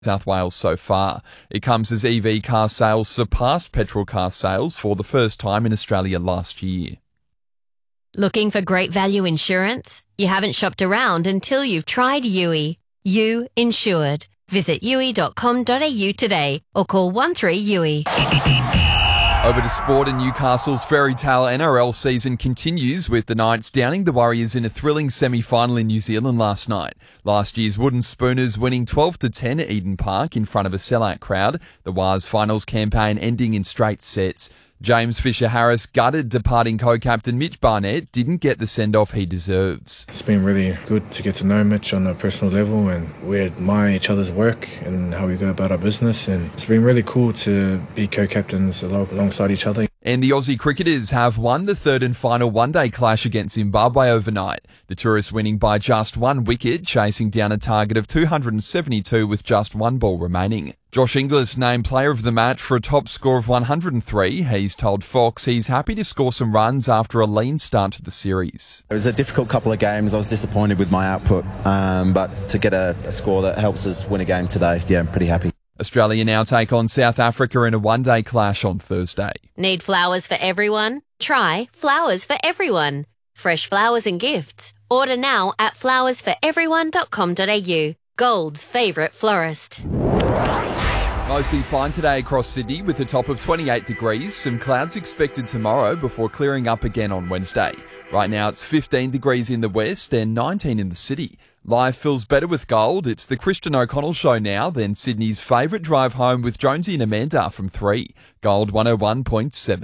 South Wales so far. It comes as EV car sales surpassed petrol car sales for the first time in Australia last year. Looking for great value insurance? You haven't shopped around until you've tried Yui. You Insured. Visit yui.com.au today or call 13-YUI. Over to sport, and Newcastle's fairy tale NRL season continues with the Knights downing the Warriors in a thrilling semi-final in New Zealand last night. Last year's Wooden Spooners winning 12-10 at Eden Park in front of a sellout crowd. The Wars finals campaign ending in straight sets. James Fisher-Harris gutted departing co-captain Mitch Barnett didn't get the send-off he deserves. It's been really good to get to know Mitch on a personal level, and we admire each other's work and how we go about our business, and it's been really cool to be co-captains alongside each other. And the Aussie cricketers have won the third and final one-day clash against Zimbabwe overnight. The tourists winning by just one wicket, chasing down a target of 272 with just one ball remaining. Josh Inglis named player of the match for a top score of 103. He's told Fox he's happy to score some runs after a lean start to the series. It was a difficult couple of games. I was disappointed with my output, but to get a score that helps us win a game today, yeah, I'm pretty happy. Australia now take on South Africa in a one-day clash on Thursday. Need flowers for everyone? Try Flowers for Everyone. Fresh flowers and gifts. Order now at flowersforeveryone.com.au. Gold's favourite florist. Mostly fine today across Sydney with a top of 28 degrees. Some clouds expected tomorrow before clearing up again on Wednesday. Right now it's 15 degrees in the west and 19 in the city. Life feels better with Gold. It's the Christian O'Connell Show now, then Sydney's favourite drive home with Jonesy and Amanda from 3. Gold 101.7.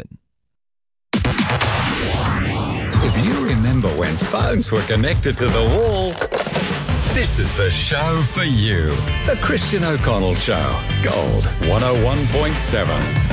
If you remember when phones were connected to the wall, this is the show for you. The Christian O'Connell Show. Gold 101.7.